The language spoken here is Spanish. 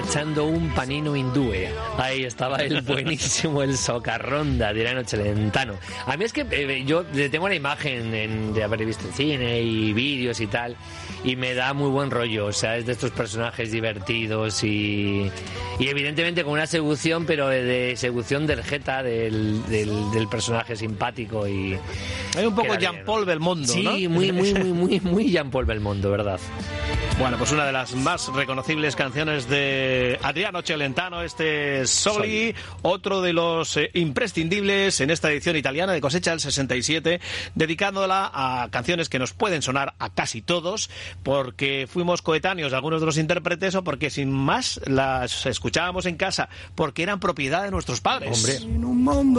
mangiando un panino indue. Ahí estaba el buenísimo, el socarronda de Adriano Celentano. A mí es que yo tengo la imagen de haber visto cine y vídeos y tal, y me da muy buen rollo. O sea, es de estos personajes divertidos y evidentemente con una seducción, pero de seducción del jeta, del personaje simpático. Y hay un poco Jean-Paul Belmondo, sí, ¿no? Sí, muy Jean-Paul Belmondo, ¿verdad? Bueno, pues una de las más reconocibles canciones de Adriano Celentano, Soli, otro de los imprescindibles en esta edición italiana de Cosecha del 67, dedicándola a canciones que nos pueden sonar a casi todos, porque fuimos coetáneos de algunos de los intérpretes o porque sin más las escuchábamos en casa, porque eran propiedad de nuestros padres. Hombre.